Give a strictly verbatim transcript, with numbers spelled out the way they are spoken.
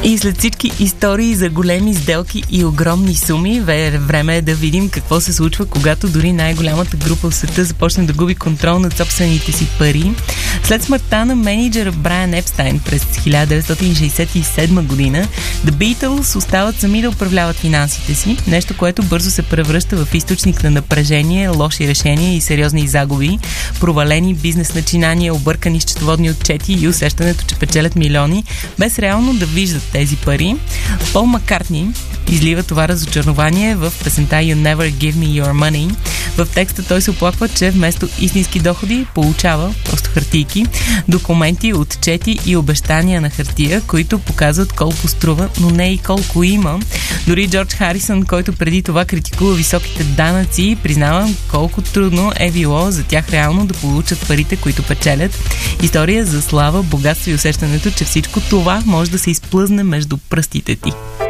И след всички истории за големи сделки и огромни суми, време е да видим какво се случва, когато дори най-голямата група в света започне да губи контрол над собствените си пари. След смъртта на менеджера Брайан Епстайн през хиляда деветстотин шейсет и седма година, The Beatles остават сами да управляват финансите си, нещо, което бързо се превръща в източник на напрежение, лоши решения и сериозни загуби, провалени бизнес начинания, объркани счетоводни отчети и усещането, че печелят милиони, без реално да виждат тези пари. Пол Маккартни излива това разочарование в песента You Never Give Me Your Money. В текста той се оплаква, че вместо истински доходи получава просто хартийки, документи, отчети и обещания на хартия, които показват колко струва, но не и колко има. Дори Джордж Харисън, който преди това критикува високите данъци, признава колко трудно е било за тях реално да получат парите, които печелят. История за слава, богатство и усещането, че всичко това може да се изплъзне между пръстите ти.